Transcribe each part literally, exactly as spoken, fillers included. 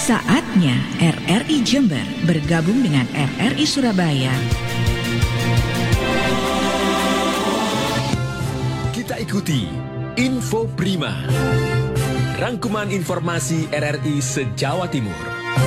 Saatnya R R I Jember bergabung dengan R R I Surabaya. Kita ikuti Info Prima, rangkuman informasi R R I se-Jawa Timur.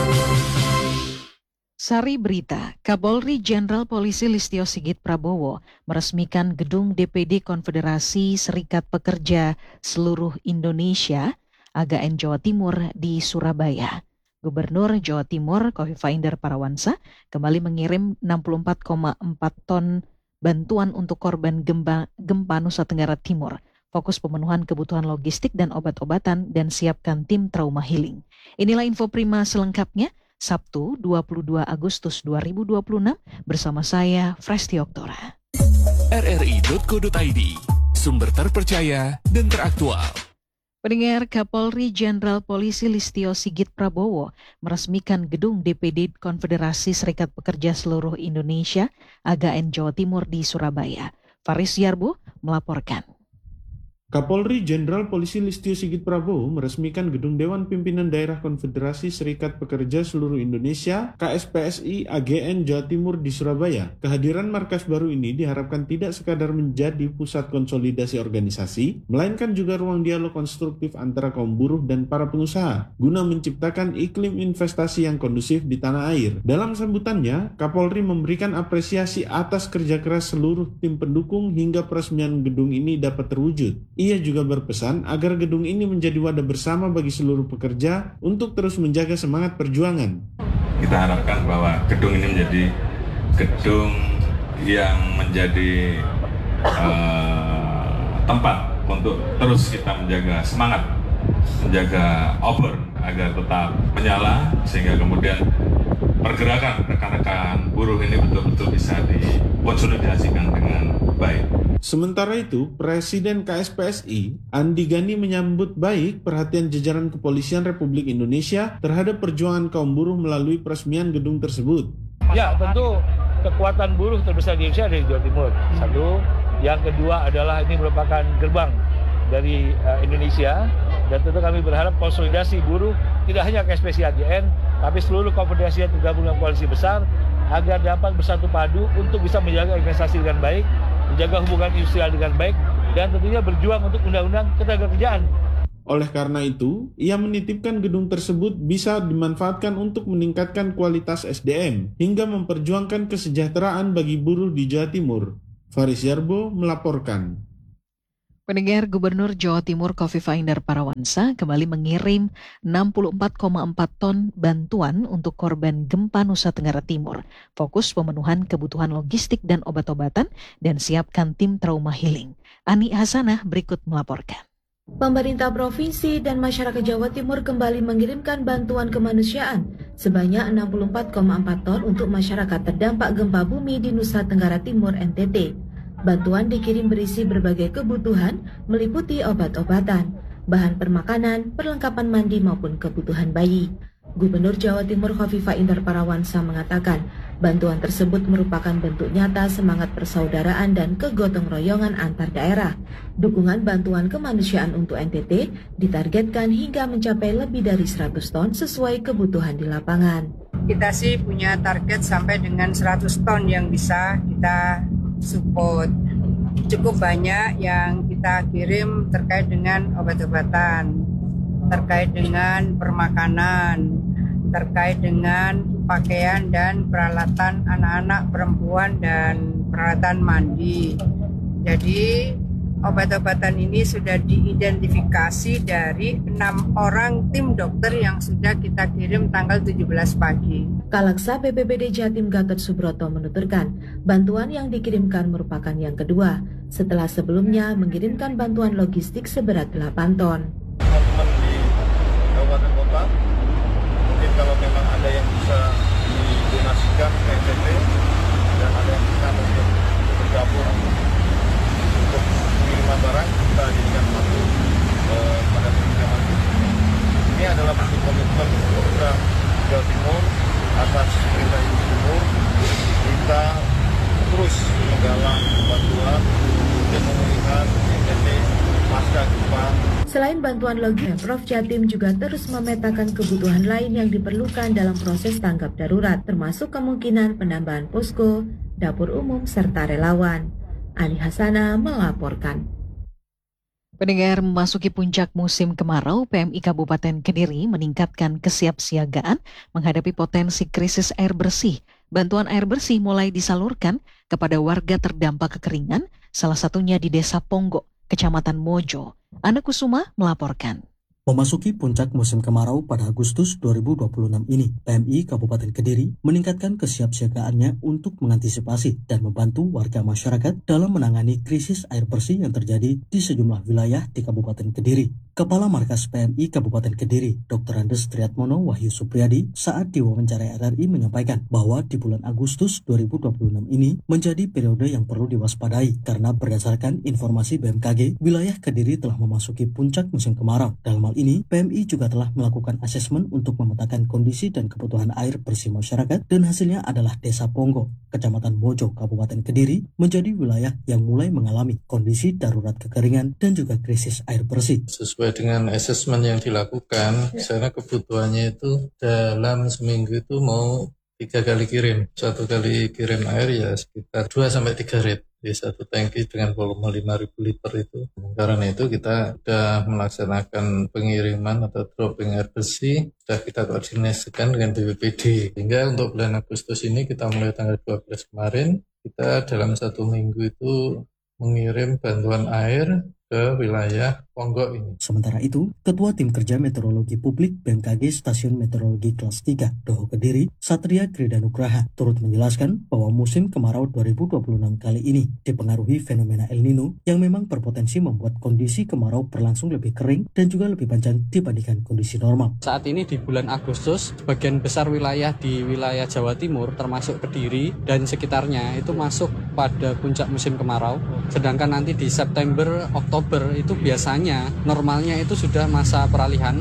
Sari berita, Kapolri Jenderal Polisi Listio Sigit Prabowo meresmikan gedung D P D Konfederasi Serikat Pekerja Seluruh Indonesia A G N Jawa Timur di Surabaya. Gubernur Jawa Timur Khofifah Indar Parawansa kembali mengirim enam puluh empat koma empat ton bantuan untuk korban gempa, gempa Nusa Tenggara Timur. Fokus pemenuhan kebutuhan logistik dan obat-obatan dan siapkan tim trauma healing. Inilah Info Prima selengkapnya, Sabtu dua puluh dua Agustus dua ribu dua puluh enam bersama saya Fresti Oktora. R R I titik co titik I D, sumber terpercaya dan teraktual. Pendengar, Kapolri Jenderal Polisi Listio Sigit Prabowo meresmikan gedung D P D Konfederasi Serikat Pekerja Seluruh Indonesia A G N Jawa Timur di Surabaya. Faris Yarbo melaporkan. Kapolri Jenderal Polisi Listio Sigit Prabowo meresmikan gedung Dewan Pimpinan Daerah Konfederasi Serikat Pekerja Seluruh Indonesia K S P S I A G N Jawa Timur di Surabaya. Kehadiran markas baru ini diharapkan tidak sekadar menjadi pusat konsolidasi organisasi, melainkan juga ruang dialog konstruktif antara kaum buruh dan para pengusaha, guna menciptakan iklim investasi yang kondusif di tanah air. Dalam sambutannya, Kapolri memberikan apresiasi atas kerja keras seluruh tim pendukung hingga peresmian gedung ini dapat terwujud. Ia juga berpesan agar gedung ini menjadi wadah bersama bagi seluruh pekerja untuk terus menjaga semangat perjuangan. Kita harapkan bahwa gedung ini menjadi gedung yang menjadi uh, tempat untuk terus kita menjaga semangat, menjaga obor agar tetap menyala, sehingga kemudian pergerakan rekan-rekan buruh ini betul-betul bisa dikonsolidasikan dengan baik. Sementara itu, Presiden K S P S I, Andi Gani menyambut baik perhatian jajaran Kepolisian Republik Indonesia terhadap perjuangan kaum buruh melalui peresmian gedung tersebut. Ya, tentu kekuatan buruh terbesar di Indonesia ada di Jawa Timur. Satu, yang kedua adalah ini merupakan gerbang dari uh, Indonesia, dan tentu kami berharap konsolidasi buruh tidak hanya K S P S I A G N, tapi seluruh konfederasi yang tergabung dalam koalisi besar agar dapat bersatu padu untuk bisa menjaga investasi dengan baik, menjaga hubungan industrial dengan baik, dan tentunya berjuang untuk undang-undang ketenagakerjaan. Oleh karena itu, ia menitipkan gedung tersebut bisa dimanfaatkan untuk meningkatkan kualitas S D M hingga memperjuangkan kesejahteraan bagi buruh di Jawa Timur. Faris Yarbo melaporkan. Pendengar, Gubernur Jawa Timur Khofifah Indar Parawansa kembali mengirim enam puluh empat koma empat ton bantuan untuk korban gempa Nusa Tenggara Timur. Fokus pemenuhan kebutuhan logistik dan obat-obatan dan siapkan tim trauma healing. Ani Hasanah berikut melaporkan. Pemerintah Provinsi dan masyarakat Jawa Timur kembali mengirimkan bantuan kemanusiaan sebanyak enam puluh empat koma empat ton untuk masyarakat terdampak gempa bumi di Nusa Tenggara Timur N T T. Bantuan dikirim berisi berbagai kebutuhan meliputi obat-obatan, bahan permakanan, perlengkapan mandi maupun kebutuhan bayi. Gubernur Jawa Timur Khofifah Indar Parawansa mengatakan, bantuan tersebut merupakan bentuk nyata semangat persaudaraan dan kegotong royongan antar daerah. Dukungan bantuan kemanusiaan untuk N T T ditargetkan hingga mencapai lebih dari seratus ton sesuai kebutuhan di lapangan. Kita sih punya target sampai dengan seratus ton yang bisa kita support. Cukup banyak yang kita kirim terkait dengan obat-obatan, terkait dengan permakanan, terkait dengan pakaian dan peralatan anak-anak, perempuan, dan peralatan mandi. Jadi obat-obatan ini sudah diidentifikasi dari enam orang tim dokter yang sudah kita kirim tanggal tujuh belas pagi. Kalaksa B P B D Jatim Gatot Subroto menuturkan, bantuan yang dikirimkan merupakan yang kedua, setelah sebelumnya mengirimkan bantuan logistik seberat delapan ton. Teman-teman di kabupaten kota, mungkin kalau memang ada yang bisa didonasikan ke N T T dan ada yang bisa untuk bergabung untuk pengiriman barang, kita jadikan satu eh, pada pinjaman. Ini adalah bentuk komitmen program Jawa Timur atas perintah Ibu Gubernur. Kita terus menggalang bantuan untuk pemulihan N T T pasca gempa. Selain bantuan logistik, Pemprov Jatim juga terus memetakan kebutuhan lain yang diperlukan dalam proses tanggap darurat, termasuk kemungkinan penambahan posko, dapur umum, serta relawan. Ani Hasana melaporkan. Pendengar, memasuki puncak musim kemarau, P M I Kabupaten Kediri meningkatkan kesiapsiagaan menghadapi potensi krisis air bersih. Bantuan air bersih mulai disalurkan kepada warga terdampak kekeringan, salah satunya di Desa Ponggo, Kecamatan Mojo. Ana Kusuma melaporkan. Memasuki puncak musim kemarau pada Agustus dua ribu dua puluh enam ini, P M I Kabupaten Kediri meningkatkan kesiapsiagaannya untuk mengantisipasi dan membantu warga masyarakat dalam menangani krisis air bersih yang terjadi di sejumlah wilayah di Kabupaten Kediri. Kepala Markas P M I Kabupaten Kediri, Doktor Andes Triatmono Wahyu Supriyadi, saat diwawancarai R R I menyampaikan bahwa di bulan Agustus dua ribu dua puluh enam ini menjadi periode yang perlu diwaspadai karena berdasarkan informasi B M K G, wilayah Kediri telah memasuki puncak musim kemarau. Dalam hal ini, P M I juga telah melakukan asesmen untuk memetakan kondisi dan kebutuhan air bersih masyarakat dan hasilnya adalah Desa Ponggo, Kecamatan Mojo, Kabupaten Kediri menjadi wilayah yang mulai mengalami kondisi darurat kekeringan dan juga krisis air bersih. Sesuai dengan asesmen yang dilakukan, karena kebutuhannya itu dalam seminggu itu mau tiga kali kirim. Satu kali kirim air ya sekitar dua sampai tiga rit di satu tangki dengan volume lima ribu liter itu. Karena itu kita sudah melaksanakan pengiriman atau dropping air bersih, sudah kita koordinasikan dengan B P B D. Hingga untuk bulan Agustus ini kita mulai tanggal dua belas kemarin, kita dalam satu minggu itu mengirim bantuan air ke wilayah Ponggo ini. Sementara itu, Ketua Tim Kerja Meteorologi Publik B M K G Stasiun Meteorologi Kelas tiga, Doho Kediri, Satria Kridanugraha, turut menjelaskan bahwa musim kemarau dua ribu dua puluh enam kali ini dipengaruhi fenomena El Nino yang memang berpotensi membuat kondisi kemarau berlangsung lebih kering dan juga lebih panjang dibandingkan kondisi normal. Saat ini di bulan Agustus, sebagian besar wilayah di wilayah Jawa Timur, termasuk Kediri dan sekitarnya, itu masuk pada puncak musim kemarau. Sedangkan nanti di September, Oktober itu biasanya normalnya itu sudah masa peralihan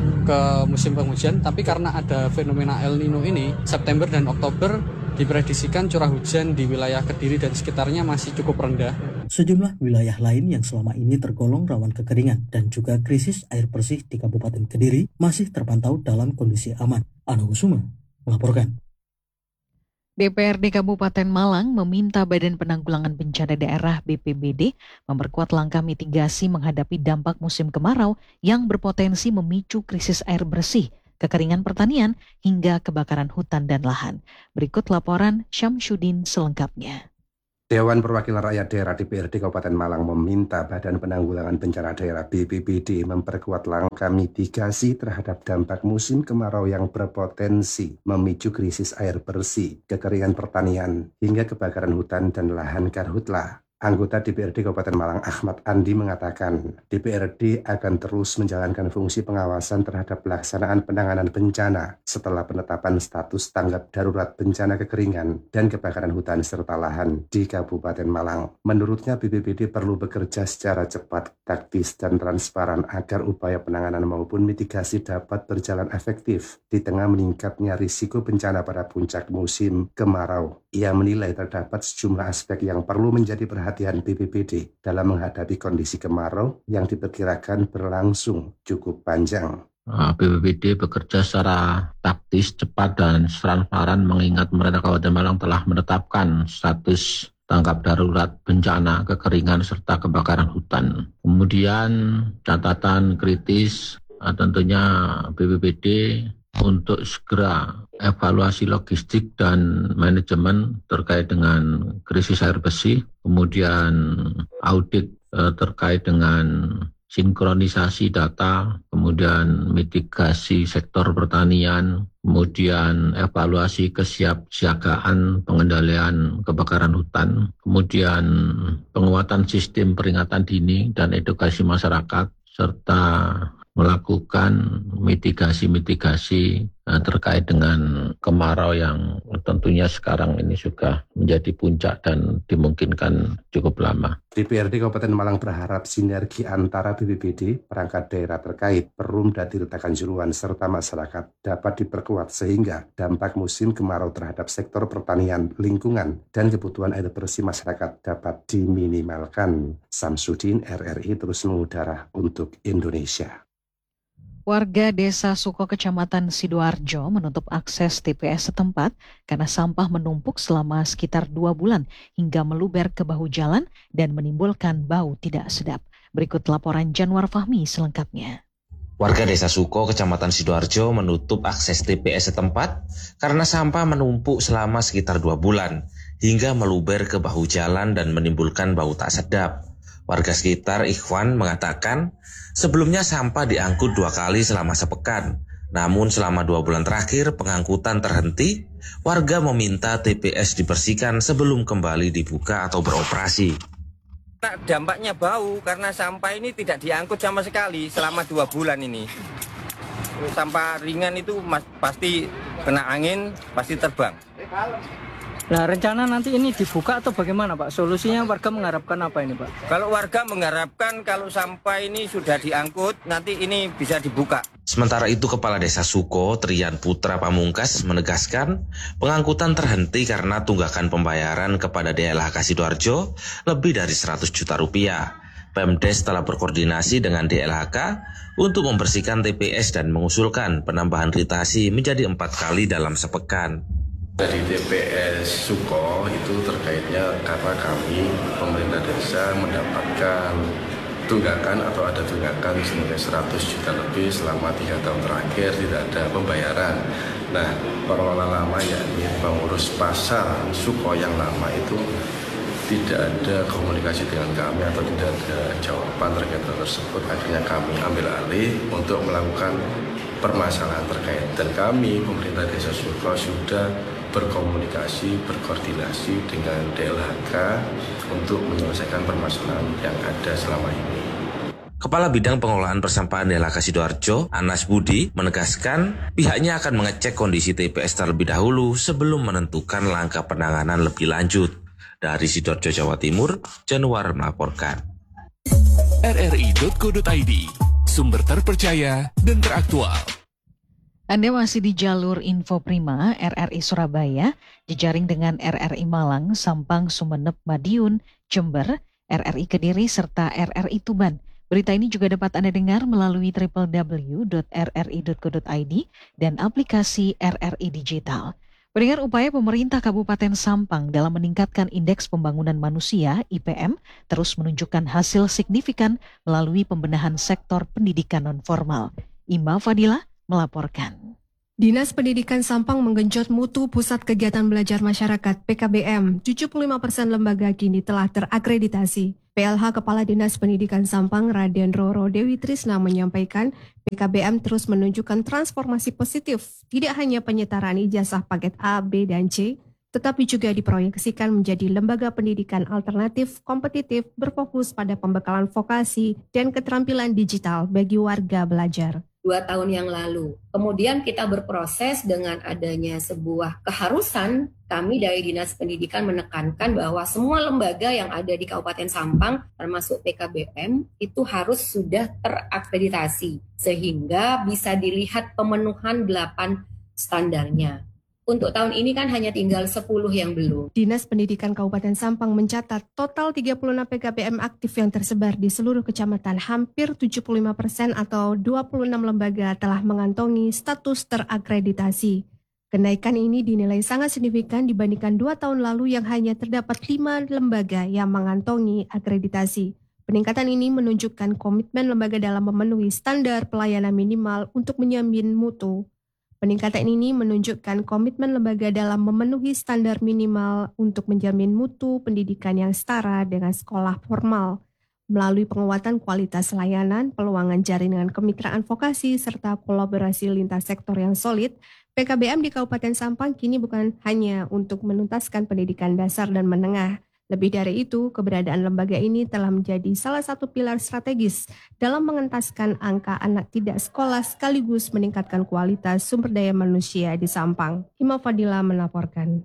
ke musim penghujan, tapi karena ada fenomena El Nino ini, September dan Oktober diprediksikan curah hujan di wilayah Kediri dan sekitarnya masih cukup rendah. Sejumlah wilayah lain yang selama ini tergolong rawan kekeringan dan juga krisis air bersih di Kabupaten Kediri masih terpantau dalam kondisi aman. Ana Kusuma melaporkan. D P R D Kabupaten Malang meminta Badan Penanggulangan Bencana Daerah B P B D memperkuat langkah mitigasi menghadapi dampak musim kemarau yang berpotensi memicu krisis air bersih, kekeringan pertanian, hingga kebakaran hutan dan lahan. Berikut laporan Syamsuddin selengkapnya. Dewan Perwakilan Rakyat Daerah D P R D Kabupaten Malang meminta Badan Penanggulangan Bencana Daerah B P B D memperkuat langkah mitigasi terhadap dampak musim kemarau yang berpotensi memicu krisis air bersih, kekeringan pertanian, hingga kebakaran hutan dan lahan karhutla. Anggota D P R D Kabupaten Malang Ahmad Andi mengatakan D P R D akan terus menjalankan fungsi pengawasan terhadap pelaksanaan penanganan bencana setelah penetapan status tanggap darurat bencana kekeringan dan kebakaran hutan serta lahan di Kabupaten Malang. Menurutnya B P B D perlu bekerja secara cepat, taktis, dan transparan agar upaya penanganan maupun mitigasi dapat berjalan efektif di tengah meningkatnya risiko bencana pada puncak musim kemarau. Ia menilai terdapat sejumlah aspek yang perlu menjadi perhatian B P B D dalam menghadapi kondisi kemarau yang diperkirakan berlangsung cukup panjang. B P B D bekerja secara taktis, cepat, dan transparan mengingat pemerintah Kabupaten Malang telah menetapkan status tanggap darurat bencana kekeringan serta kebakaran hutan. Kemudian catatan kritis tentunya B P B D untuk segera evaluasi logistik dan manajemen terkait dengan krisis air bersih, kemudian audit eh, terkait dengan sinkronisasi data, kemudian mitigasi sektor pertanian, kemudian evaluasi kesiapsiagaan pengendalian kebakaran hutan, kemudian penguatan sistem peringatan dini dan edukasi masyarakat, serta melakukan mitigasi-mitigasi terkait dengan kemarau yang tentunya sekarang ini sudah menjadi puncak dan dimungkinkan cukup lama. D P R D Kabupaten Malang berharap sinergi antara B P B D, perangkat daerah terkait, Perumda Tirta Kanjuruhan, serta masyarakat dapat diperkuat sehingga dampak musim kemarau terhadap sektor pertanian, lingkungan, dan kebutuhan air bersih masyarakat dapat diminimalkan. Samsudin, R R I terus mengudara untuk Indonesia. Warga Desa Suko Kecamatan Sidoarjo menutup akses T P S setempat karena sampah menumpuk selama sekitar dua bulan hingga meluber ke bahu jalan dan menimbulkan bau tidak sedap. Berikut laporan Januar Fahmi selengkapnya. Warga Desa Suko, Kecamatan Sidoarjo menutup akses T P S setempat karena sampah menumpuk selama sekitar dua bulan hingga meluber ke bahu jalan dan menimbulkan bau tak sedap. Warga sekitar Ikhwan mengatakan sebelumnya sampah diangkut dua kali selama sepekan. Namun selama dua bulan terakhir pengangkutan terhenti. Warga meminta T P S dibersihkan sebelum kembali dibuka atau beroperasi. Dampaknya bau karena sampah ini tidak diangkut sama sekali selama dua bulan ini. Sampah ringan itu mas, pasti kena angin, pasti terbang. Nah, rencana nanti ini dibuka atau bagaimana, Pak? Solusinya warga mengharapkan apa ini, Pak? Kalau warga mengharapkan kalau sampah ini sudah diangkut, nanti ini bisa dibuka. Sementara itu, Kepala Desa Suko, Trian Putra Pamungkas, menegaskan pengangkutan terhenti karena tunggakan pembayaran kepada D L H K Sidoarjo lebih dari seratus juta rupiah. Pemdes telah berkoordinasi dengan D L H K untuk membersihkan T P S dan mengusulkan penambahan ritasi menjadi empat kali dalam sepekan. Dari T P S Suko itu terkaitnya karena kami pemerintah desa mendapatkan tunggakan atau ada tunggakan senilai seratus juta lebih selama tiga tahun terakhir tidak ada pembayaran. Nah, pengelola lama yakni pengurus pasar Suko yang lama itu tidak ada komunikasi dengan kami atau tidak ada jawaban terkait hal tersebut. Akhirnya kami ambil alih untuk melakukan permasalahan terkait, dan kami pemerintah desa Suko sudah berkomunikasi, berkoordinasi dengan D L H K untuk menyelesaikan permasalahan yang ada selama ini. Kepala Bidang Pengelolaan Persampahan D L H K Sidoarjo, Anas Budi, menegaskan pihaknya akan mengecek kondisi T P S terlebih dahulu sebelum menentukan langkah penanganan lebih lanjut. Dari Sidoarjo, Jawa Timur, Januar melaporkan. R R I titik co titik I D, sumber terpercaya dan teraktual. Anda masih di jalur Info Prima R R I Surabaya, jejaring dengan R R I Malang, Sampang, Sumeneb, Madiun, Jember, R R I Kediri, serta R R I Tuban. Berita ini juga dapat Anda dengar melalui w w w titik r r i titik co titik i d dan aplikasi R R I Digital. Pendengar, upaya pemerintah Kabupaten Sampang dalam meningkatkan Indeks Pembangunan Manusia I P M terus menunjukkan hasil signifikan melalui pembenahan sektor pendidikan nonformal. Ima Fadila melaporkan. Dinas Pendidikan Sampang menggenjot mutu Pusat Kegiatan Belajar Masyarakat P K B M. tujuh puluh lima persen lembaga kini telah terakreditasi. P L H Kepala Dinas Pendidikan Sampang Raden Roro Dewi Trisna menyampaikan P K B M terus menunjukkan transformasi positif, tidak hanya penyetaraan ijazah paket A, B, dan C, tetapi juga diproyeksikan menjadi lembaga pendidikan alternatif, kompetitif, berfokus pada pembekalan vokasi dan keterampilan digital bagi warga belajar. Dua tahun yang lalu. Kemudian kita berproses dengan adanya sebuah keharusan, kami dari Dinas Pendidikan menekankan bahwa semua lembaga yang ada di Kabupaten Sampang, termasuk P K B M, itu harus sudah terakreditasi, sehingga bisa dilihat pemenuhan delapan standarnya. Untuk tahun ini kan hanya tinggal sepuluh yang belum. Dinas Pendidikan Kabupaten Sampang mencatat total tiga puluh enam P K B M aktif yang tersebar di seluruh kecamatan. Hampir tujuh puluh lima persen atau dua puluh enam lembaga telah mengantongi status terakreditasi. Kenaikan ini dinilai sangat signifikan dibandingkan dua tahun lalu yang hanya terdapat lima lembaga yang mengantongi akreditasi. Peningkatan ini menunjukkan komitmen lembaga dalam memenuhi standar pelayanan minimal untuk menjamin mutu. Peningkatan ini menunjukkan komitmen lembaga dalam memenuhi standar minimal untuk menjamin mutu pendidikan yang setara dengan sekolah formal. Melalui penguatan kualitas layanan, peluangan jaringan kemitraan vokasi, serta kolaborasi lintas sektor yang solid, P K B M di Kabupaten Sampang kini bukan hanya untuk menuntaskan pendidikan dasar dan menengah. Lebih dari itu, keberadaan lembaga ini telah menjadi salah satu pilar strategis dalam mengentaskan angka anak tidak sekolah sekaligus meningkatkan kualitas sumber daya manusia di Sampang. Hima Fadila melaporkan.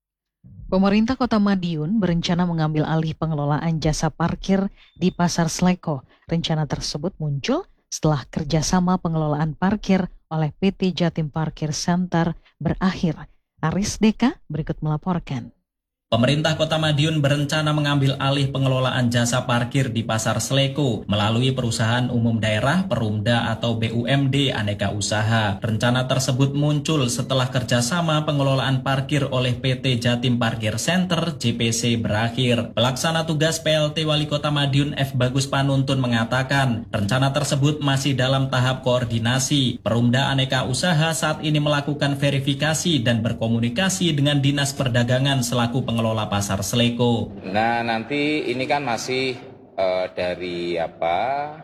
Pemerintah Kota Madiun berencana mengambil alih pengelolaan jasa parkir di Pasar Sleko. Rencana tersebut muncul setelah kerjasama pengelolaan parkir oleh P T Jatim Parkir Center berakhir. Aris Deka berikut melaporkan. Pemerintah Kota Madiun berencana mengambil alih pengelolaan jasa parkir di Pasar Sleko melalui Perusahaan Umum Daerah Perumda atau B U M D Aneka Usaha. Rencana tersebut muncul setelah kerjasama pengelolaan parkir oleh P T Jatim Parkir Center J P C berakhir. Pelaksana tugas P L T Wali Kota Madiun F. Bagus Panuntun mengatakan rencana tersebut masih dalam tahap koordinasi. Perumda Aneka Usaha saat ini melakukan verifikasi dan berkomunikasi dengan Dinas Perdagangan selaku pengelola pengelola Pasar Sleko. Nah, nanti ini kan masih uh, dari apa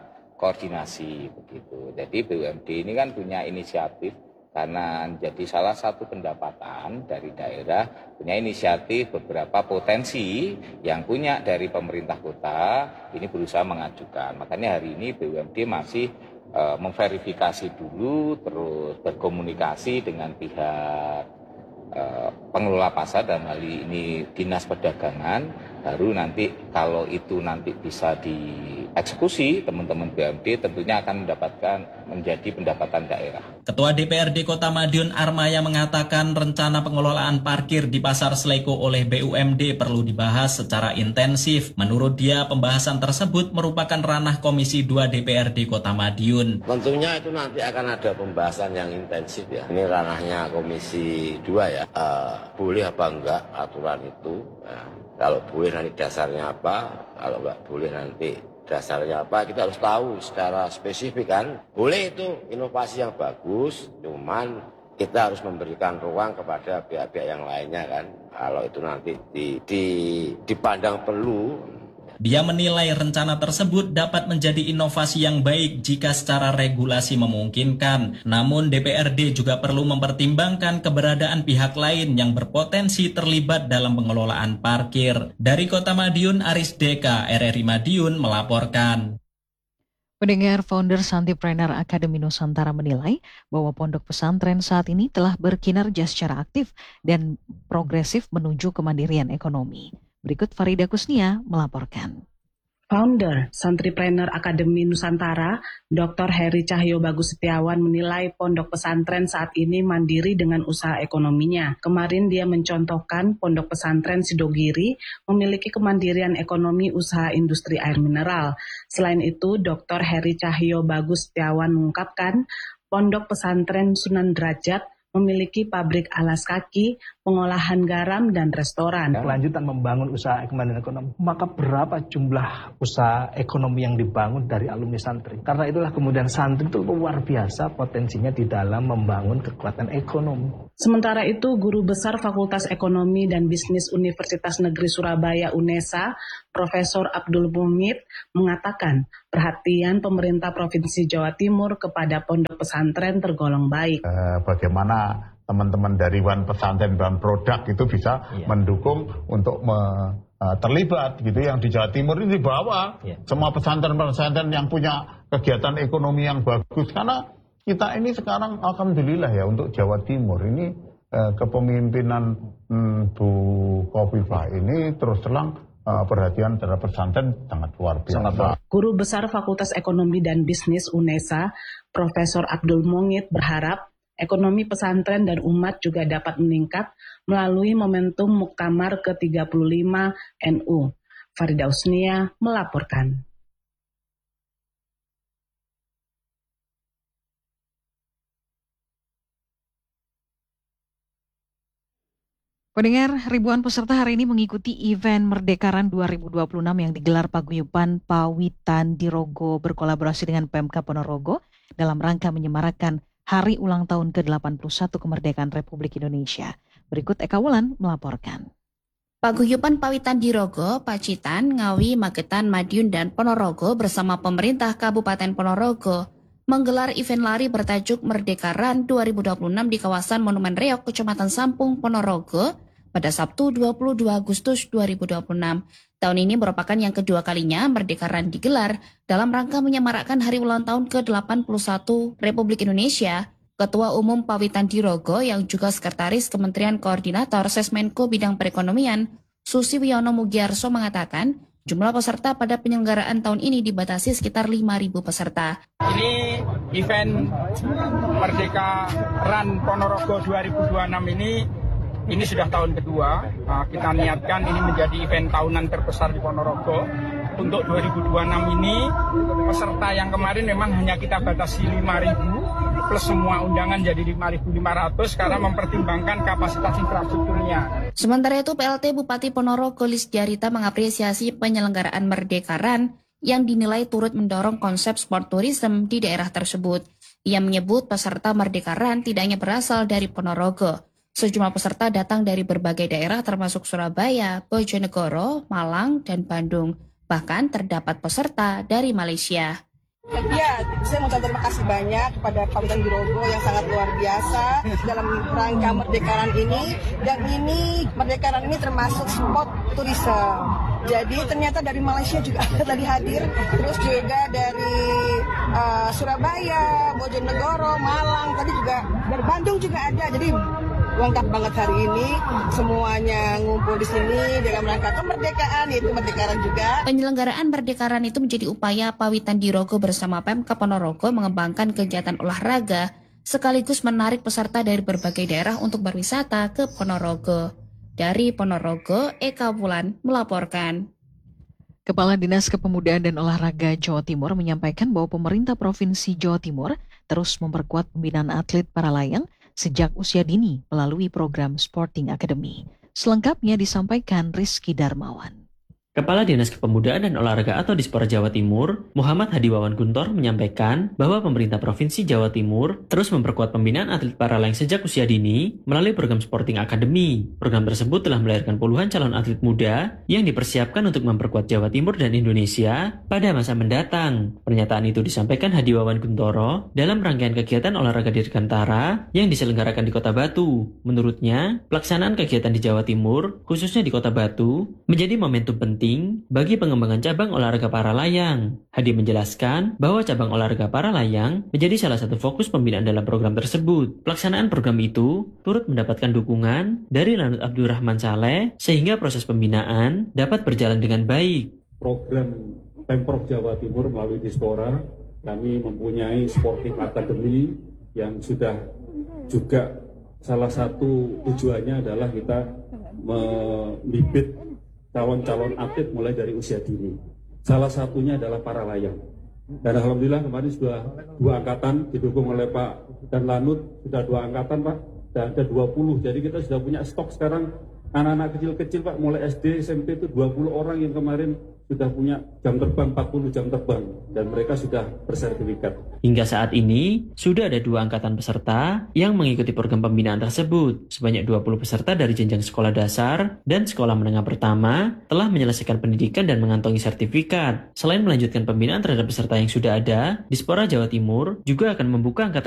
koordinasi begitu. Jadi B U M D ini kan punya inisiatif karena jadi salah satu pendapatan dari daerah, punya inisiatif beberapa potensi yang punya dari pemerintah kota ini berusaha mengajukan. Makanya hari ini B U M D masih uh, memverifikasi dulu, terus berkomunikasi dengan pihak pengelola pasar dan hal ini Dinas Perdagangan, baru nanti kalau itu nanti bisa dieksekusi teman-teman B U M D tentunya akan mendapatkan menjadi pendapatan daerah. Ketua D P R D Kota Madiun Armaya mengatakan rencana pengelolaan parkir di Pasar Sleko oleh B U M D perlu dibahas secara intensif. Menurut dia pembahasan tersebut merupakan ranah Komisi dua D P R D Kota Madiun. Tentunya itu nanti akan ada pembahasan yang intensif ya. Ini ranahnya Komisi dua ya. Uh, boleh apa enggak aturan itu, nah, kalau boleh nanti dasarnya apa, kalau enggak boleh nanti dasarnya apa, kita harus tahu secara spesifik kan. Boleh itu inovasi yang bagus, cuman kita harus memberikan ruang kepada pihak-pihak yang lainnya kan, kalau itu nanti di, di, dipandang perlu. Dia menilai rencana tersebut dapat menjadi inovasi yang baik jika secara regulasi memungkinkan. Namun D P R D juga perlu mempertimbangkan keberadaan pihak lain yang berpotensi terlibat dalam pengelolaan parkir. Dari Kota Madiun, Aris Deka, R R I Madiun melaporkan. Pendengar, founder Santipreneur Akademi Nusantara menilai bahwa pondok pesantren saat ini telah berkinerja secara aktif dan progresif menuju kemandirian ekonomi. Berikut Farida Kusnia melaporkan. Founder Santripreneur Akademi Nusantara, Doktor Heri Cahyo Bagus Setiawan menilai pondok pesantren saat ini mandiri dengan usaha ekonominya. Kemarin dia mencontohkan pondok pesantren Sidogiri memiliki kemandirian ekonomi usaha industri air mineral. Selain itu, Doktor Heri Cahyo Bagus Setiawan mengungkapkan pondok pesantren Sunan Derajat memiliki pabrik alas kaki, pengolahan garam, dan restoran. Kelanjutan membangun usaha kemandirian ekonomi, maka berapa jumlah usaha ekonomi yang dibangun dari alumni santri? Karena itulah kemudian santri itu luar biasa potensinya di dalam membangun kekuatan ekonomi. Sementara itu, Guru Besar Fakultas Ekonomi dan Bisnis Universitas Negeri Surabaya UNESA, Profesor Abdul Mumit, mengatakan perhatian pemerintah Provinsi Jawa Timur kepada pondok pesantren tergolong baik. Eh, bagaimana teman-teman dari Wan Pesantren dan Produk itu bisa iya. mendukung untuk me, uh, terlibat gitu yang di Jawa Timur ini dibawa iya. semua pesantren-pesantren yang punya kegiatan ekonomi yang bagus, karena kita ini sekarang alhamdulillah ya untuk Jawa Timur ini eh, kepemimpinan hmm, Bu Khofifah ini terus terang eh, perhatian terhadap pesantren sangat luar biasa. Guru Besar Fakultas Ekonomi dan Bisnis UNESA, Profesor Abdul Mungit berharap ekonomi pesantren dan umat juga dapat meningkat melalui momentum Muktamar ke tiga puluh lima N U. Farida Usnia melaporkan. Pendengar, ribuan peserta hari ini mengikuti event Merdekaran dua ribu dua puluh enam yang digelar Paguyuban Pawitan Dirogo berkolaborasi dengan Pemkab Ponorogo dalam rangka menyemarakan Hari Ulang Tahun ke delapan puluh satu Kemerdekaan Republik Indonesia. Berikut Eka Wulan melaporkan. Paguyuban Pawitan Dirogo, Pacitan, Ngawi, Magetan, Madiun, dan Ponorogo bersama pemerintah Kabupaten Ponorogo menggelar event lari bertajuk Merdekaran dua ribu dua puluh enam di kawasan Monumen Reog, Kecamatan Sampung, Ponorogo pada Sabtu dua puluh dua Agustus dua ribu dua puluh enam. Tahun ini merupakan yang kedua kalinya Merdeka Run digelar dalam rangka menyemarakkan hari ulang tahun ke delapan puluh satu Republik Indonesia. Ketua Umum Pawitan Dirogo yang juga Sekretaris Kementerian Koordinator Sesmenko Bidang Perekonomian, Susi Wiono Mugiarso mengatakan, jumlah peserta pada penyelenggaraan tahun ini dibatasi sekitar lima ribu peserta. Ini event Merdeka Run Ponorogo dua ribu dua puluh enam ini Ini sudah tahun kedua, uh, kita niatkan ini menjadi event tahunan terbesar di Ponorogo. Untuk dua ribu dua puluh enam ini, peserta yang kemarin memang hanya kita batasi lima ribu, plus semua undangan jadi lima ribu lima ratus karena mempertimbangkan kapasitas infrastrukturnya. Sementara itu, P L T Bupati Ponorogo Lisdiarita mengapresiasi penyelenggaraan Merdeka Run yang dinilai turut mendorong konsep sport tourism di daerah tersebut. Ia menyebut peserta Merdeka Run tidak hanya berasal dari Ponorogo. Sejumlah peserta datang dari berbagai daerah termasuk Surabaya, Bojonegoro, Malang, dan Bandung. Bahkan terdapat peserta dari Malaysia. Ya, saya mengucapkan terima kasih banyak kepada Pawitan Dirogo yang sangat luar biasa dalam rangka Merdeka Run ini. Dan ini, Merdeka Run ini termasuk spot tourism. Jadi ternyata dari Malaysia juga ada tadi hadir. Terus juga dari uh, Surabaya, Bojonegoro, Malang, tadi juga dari Bandung juga ada. Jadi lengkap banget hari ini, semuanya ngumpul di sini dalam rangka kemerdekaan, yaitu Merdeka Run juga. Penyelenggaraan Merdeka Run itu menjadi upaya Pawitan Dirogo bersama Pemkab Ponorogo mengembangkan kegiatan olahraga sekaligus menarik peserta dari berbagai daerah untuk berwisata ke Ponorogo. Dari Ponorogo, Eka Wulan melaporkan. Kepala Dinas Kepemudaan dan Olahraga Jawa Timur menyampaikan bahwa pemerintah Provinsi Jawa Timur terus memperkuat pembinaan atlet para layang sejak usia dini melalui program Sporting Academy. Selengkapnya disampaikan Rizky Darmawan. Kepala Dinas Kepemudaan dan Olahraga atau Dispora Jawa Timur, Muhammad Hadi Wawan Guntor menyampaikan bahwa pemerintah Provinsi Jawa Timur terus memperkuat pembinaan atlet para layang sejak usia dini melalui program Sporting Academy. Program tersebut telah melahirkan puluhan calon atlet muda yang dipersiapkan untuk memperkuat Jawa Timur dan Indonesia pada masa mendatang. Pernyataan itu disampaikan Hadi Wawan Guntoro dalam rangkaian kegiatan olahraga dirgantara yang diselenggarakan di Kota Batu. Menurutnya, pelaksanaan kegiatan di Jawa Timur, khususnya di Kota Batu, menjadi momentum penting bagi pengembangan cabang olahraga para layang. Hadi menjelaskan bahwa cabang olahraga para layang menjadi salah satu fokus pembinaan dalam program tersebut. Pelaksanaan program itu turut mendapatkan dukungan dari Lanut Abdurrahman Saleh sehingga proses pembinaan dapat berjalan dengan baik. Program Pemprov Jawa Timur melalui Dispora, kami mempunyai Sporting Academy yang sudah juga salah satu tujuannya adalah kita membibit calon-calon atlet mulai dari usia dini. Salah satunya adalah para layang. Dan alhamdulillah kemarin sudah dua angkatan didukung oleh Pak dan Lanut, sudah dua angkatan Pak, dan ada dua puluh. Jadi kita sudah punya stok sekarang anak-anak kecil-kecil Pak, mulai S D, S M P itu dua puluh orang yang kemarin sudah punya jam terbang, empat puluh jam terbang, dan mereka sudah bersertifikat. Hingga saat ini, sudah ada dua angkatan peserta yang mengikuti program pembinaan tersebut. Sebanyak dua puluh peserta dari jenjang sekolah dasar dan sekolah menengah pertama telah menyelesaikan pendidikan dan mengantongi sertifikat. Selain melanjutkan pembinaan terhadap peserta yang sudah ada, Dispora Jawa Timur juga akan membuka angkatan